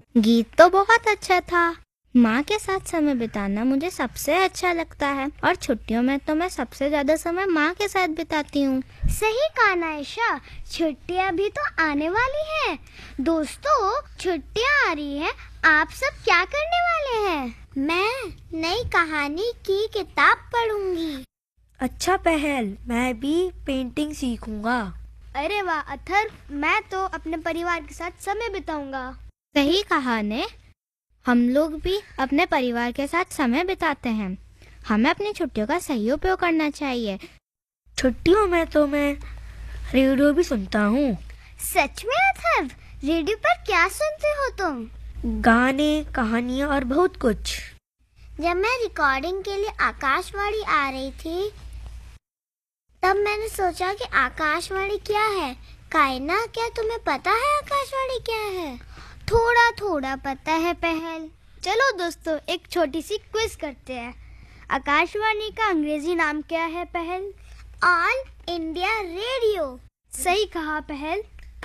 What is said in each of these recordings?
गीत तो बहुत अच्छा था। माँ के साथ समय बिताना मुझे सबसे अच्छा लगता है और छुट्टियों में तो मैं सबसे ज्यादा समय माँ के साथ बिताती हूँ। सही कहा नायशा, छुट्टियाँ भी तो आने वाली हैं। दोस्तों, छुट्टियाँ आ रही हैं, आप सब क्या करने वाले हैं? मैं नई कहानी की किताब पढ़ूंगी। अच्छा पहल, मैं भी पेंटिंग सीखूंगा। अरे वाह अथर्व, मैं तो अपने परिवार के साथ समय बिताऊंगा। सही कहा ने, हम लोग भी अपने परिवार के साथ समय बिताते हैं। हमें अपनी छुट्टियों का सही उपयोग करना चाहिए। छुट्टियों में तो मैं रेडियो भी सुनता हूँ। सच में अथर्व, रेडियो पर क्या सुनते हो तुम? गाने, कहानियाँ और बहुत कुछ। जब मैं रिकॉर्डिंग के लिए आकाशवाणी आ रही थी तब मैंने सोचा कि आकाशवाणी क्या है। कायना, क्या तुम्हें पता है आकाशवाणी क्या है? थोड़ा थोड़ा पता है पहल। चलो दोस्तों, एक छोटी सी क्विज करते हैं। आकाशवाणी का अंग्रेजी नाम क्या है पहल? All India radio. सही कहा पहल।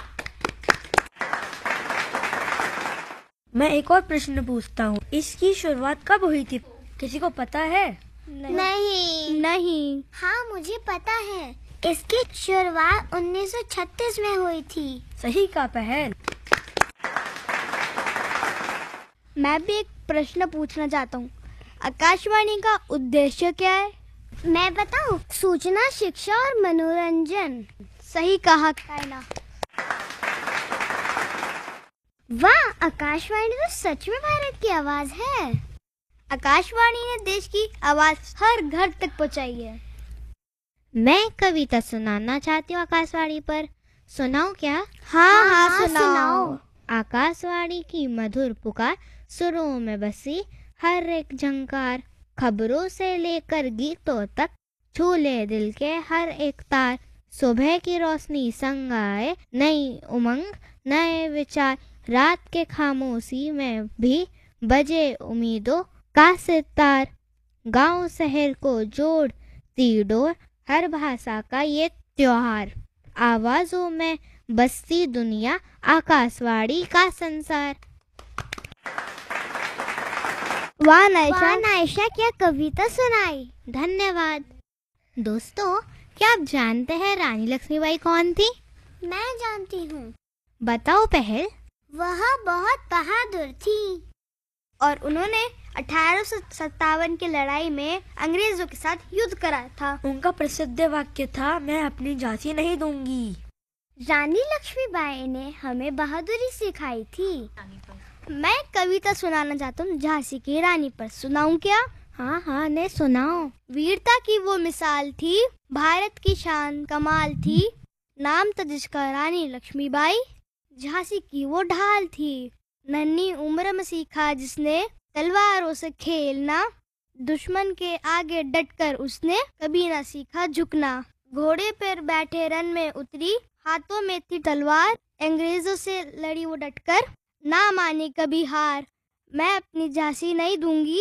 मैं एक और प्रश्न पूछता हूँ, इसकी शुरुआत कब हुई थी? किसी को पता है? नहीं। हाँ, मुझे पता है। इसकी शुरुआत 1936 में हुई थी। सही कहा पहल। मैं भी एक प्रश्न पूछना चाहता हूँ। आकाशवाणी का उद्देश्य क्या है? मैं बताऊँ? सूचना, शिक्षा और मनोरंजन। सही कहा कायना। वाह, आकाशवाणी तो सच में भारत की आवाज है। आकाशवाणी ने देश की आवाज हर घर तक पहुंचाई है। मैं कविता सुनाना चाहती हूँ आकाशवाणी पर। सुनाऊं क्या? हाँ, सुनाओ। आकाशवाणी की मधुर पुकार, सुरों में बसी हर एक झंकार, खबरों से लेकर गीतों तक छू ले दिल के हर एक तार। सुबह की रोशनी संग आए नई उमंग नए विचार, रात के खामोशी में भी बजे उम्मीदों का सितार। गांव शहर को जोड़ती डोर, हर भाषा का ये त्योहार। आवाजों में बसती दुनिया, आकाशवाणी का संसार। वाह नायशा, क्या कविता सुनाई। धन्यवाद। दोस्तों, क्या आप जानते हैं रानी लक्ष्मीबाई कौन थी? मैं जानती हूँ। बताओ पहल। वह बहुत बहादुर थी और उन्होंने 1857 की लड़ाई में अंग्रेजों के साथ युद्ध करा था। उनका प्रसिद्ध वाक्य था, मैं अपनी झांसी नहीं दूंगी। रानी लक्ष्मीबाई ने हमें बहादुरी सिखाई थी। मैं कविता सुनाना चाहता हूँ झांसी की रानी पर। सुनाऊं क्या? हाँ ने सुनाओ। वीरता की वो मिसाल थी, भारत की शान कमाल थी, नाम था जिसका रानी लक्ष्मीबाई, झांसी की वो ढाल थी। नन्ही उम्र में सीखा जिसने तलवारों से खेलना, दुश्मन के आगे डटकर उसने कभी ना सीखा झुकना। घोड़े पर बैठे रन में उतरी, हाथों में थी तलवार, अंग्रेजों से लड़ी वो डटकर, ना मानी कभी हार। मैं अपनी झांसी नहीं दूंगी,